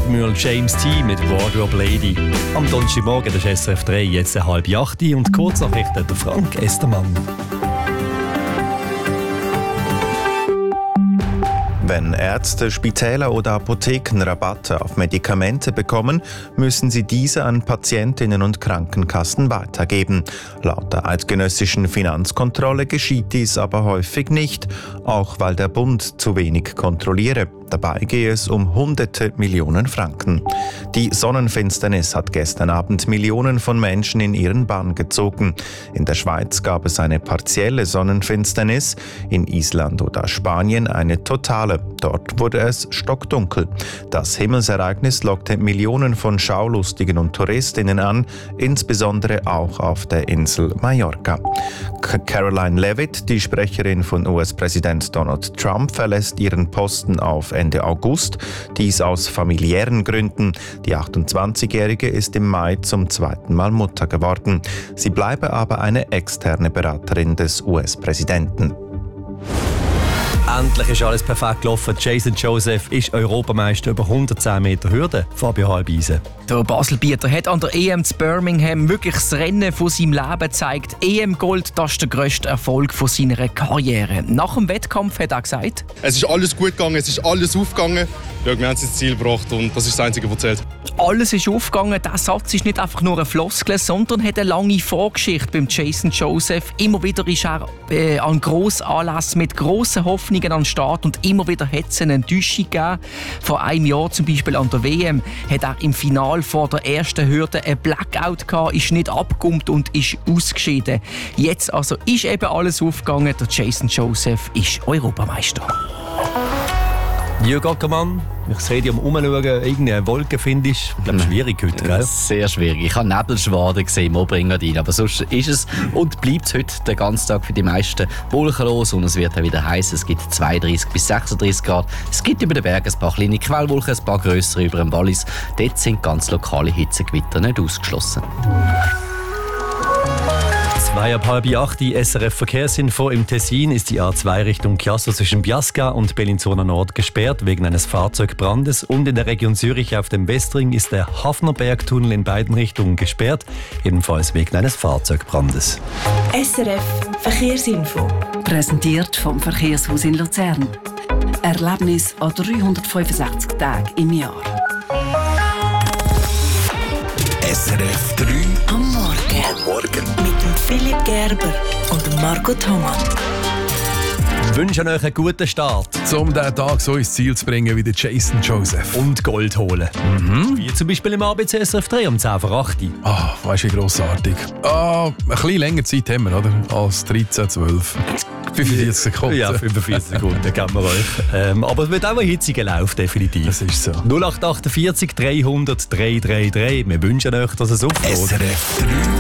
Admiral James T. mit Wardrobe Lady. Am Donnerstagmorgen, das ist SRF 3, jetzt 7:30 und Kurznachrichten der Frank Estermann. Wenn Ärzte, Spitäler oder Apotheken Rabatte auf Medikamente bekommen, müssen sie diese an Patientinnen und Krankenkassen weitergeben. Laut der eidgenössischen Finanzkontrolle geschieht dies aber häufig nicht, auch weil der Bund zu wenig kontrolliere. Dabei gehe es um hunderte Millionen Franken. Die Sonnenfinsternis hat gestern Abend Millionen von Menschen in ihren Bann gezogen. In der Schweiz gab es eine partielle Sonnenfinsternis, in Island oder Spanien eine totale. Dort wurde es stockdunkel. Das Himmelsereignis lockte Millionen von Schaulustigen und Touristinnen an, insbesondere auch auf der Insel Mallorca. Caroline Leavitt, die Sprecherin von US-Präsident Donald Trump, verlässt ihren Posten auf Ende August, dies aus familiären Gründen. Die 28-Jährige ist im Mai zum zweiten Mal Mutter geworden. Sie bleibe aber eine externe Beraterin des US-Präsidenten. Endlich ist alles perfekt gelaufen. Jason Joseph ist Europameister über 110 Meter Hürde. Fabio Halbeisen. Der Baselbieter hat an der EM zu Birmingham wirklich das Rennen von seinem Leben gezeigt. EM-Gold, das ist der grösste Erfolg von seiner Karriere. Nach dem Wettkampf hat er gesagt: Es ist alles gut gegangen, es ist alles aufgegangen. Ja, wir haben es ins Ziel gebracht und das ist das Einzige, was zählt. Alles ist aufgegangen. Dieser Satz ist nicht einfach nur ein Floskel, sondern hat eine lange Vorgeschichte beim Jason Joseph. Immer wieder ist er an Grossanlässen mit grossen Hoffnungen an den Start und immer wieder hat es eine Enttäuschung gegeben. Vor einem Jahr zum Beispiel an der WM hat er im Finale vor der ersten Hürde ein Blackout gehabt, ist nicht abgekommen und ist ausgeschieden. Jetzt also ist eben alles aufgegangen. Der Jason Joseph ist Europameister. Jürg Ackermann, ich sehe dich am Umschauen, irgendeine Wolke findest. Ich glaube, schwierig heute, gell? Sehr schwierig. Ich habe Nebelschwaden gesehen im Oberengadin, aber sonst ist es und bleibt heute den ganzen Tag für die meisten wolkenlos und es wird auch wieder heiß. Es gibt 32 bis 36 Grad. Es gibt über den Bergen ein paar kleine Quellwolken, ein paar grössere über dem Wallis. Dort sind ganz lokale Hitzegewitter nicht ausgeschlossen. 7:30 SRF Verkehrsinfo. Im Tessin ist die A2 Richtung Chiasso zwischen Biasca und Bellinzona Nord gesperrt wegen eines Fahrzeugbrandes und in der Region Zürich auf dem Westring ist der Hafnerbergtunnel in beiden Richtungen gesperrt, ebenfalls wegen eines Fahrzeugbrandes. SRF Verkehrsinfo. Präsentiert vom Verkehrshaus in Luzern. Erlebnis an 365 Tagen im Jahr. SRF 3 Am Morgen. Mit dem Philipp Gerber und dem Marco Thomas. Ich wünsche euch einen guten Start. Um diesen Tag so ins Ziel zu bringen wie der Jason Joseph. Und Gold holen. Wie zum Beispiel im ABC SRF 3 um 10:08. Weißt du, wie grossartig. Ein bisschen länger Zeit haben wir, oder? Als 13, 12. 45 Sekunden. Ja, 45 Sekunden kennen wir euch. Aber es wird auch ein hitziger Lauf, definitiv. Das ist so. 0848 300 333. Wir wünschen euch, dass es aufgeht. SRF 3